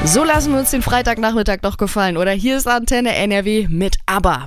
So lassen wir uns den Freitagnachmittag doch gefallen. Oder hier ist Antenne NRW mit ABBA.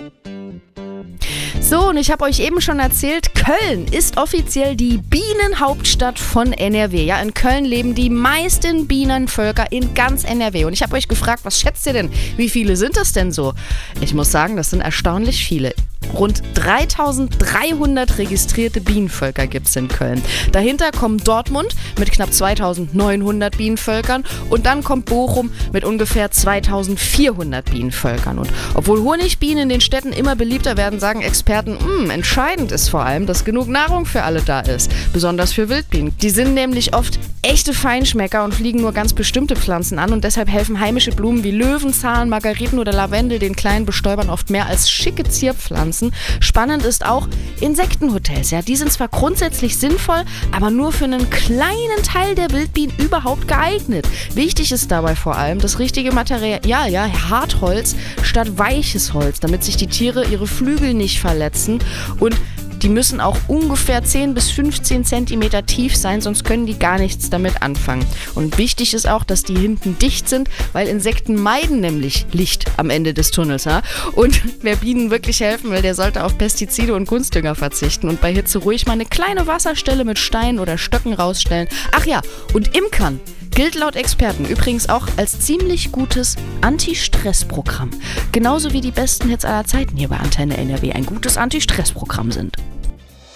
So, und ich habe euch eben schon erzählt, Köln ist offiziell die Bienenhauptstadt von NRW. Ja, in Köln leben die meisten Bienenvölker in ganz NRW. Und ich habe euch gefragt, was schätzt ihr denn? Wie viele sind das denn so? Ich muss sagen, das sind erstaunlich viele. Rund 3.300 registrierte Bienenvölker gibt es in Köln. Dahinter kommt Dortmund mit knapp 2.900 Bienenvölkern und dann kommt Bochum mit ungefähr 2.400 Bienenvölkern. Und obwohl Honigbienen in den Städten immer beliebter werden, sagen Experten, entscheidend ist vor allem, dass genug Nahrung für alle da ist. Besonders für Wildbienen. Die sind nämlich oft echte Feinschmecker und fliegen nur ganz bestimmte Pflanzen an und deshalb helfen heimische Blumen wie Löwenzahn, Margeriten oder Lavendel den kleinen Bestäubern oft mehr als schicke Zierpflanzen. Spannend ist auch Insektenhotels. Ja, die sind zwar grundsätzlich sinnvoll, aber nur für einen kleinen Teil der Wildbienen überhaupt geeignet. Wichtig ist dabei vor allem das richtige Material, Hartholz statt weiches Holz, damit sich die Tiere ihre Flügel nicht verletzen, und die müssen auch ungefähr 10 bis 15 Zentimeter tief sein, sonst können die gar nichts damit anfangen. Und wichtig ist auch, dass die hinten dicht sind, weil Insekten meiden nämlich Licht am Ende des Tunnels. Ja? Und wer Bienen wirklich helfen will, der sollte auf Pestizide und Kunstdünger verzichten und bei Hitze ruhig mal eine kleine Wasserstelle mit Steinen oder Stöcken rausstellen. Ach ja, und Imkern gilt laut Experten übrigens auch als ziemlich gutes Anti-Stress-Programm. Genauso wie die besten Hits aller Zeiten hier bei Antenne NRW ein gutes Anti-Stress-Programm sind.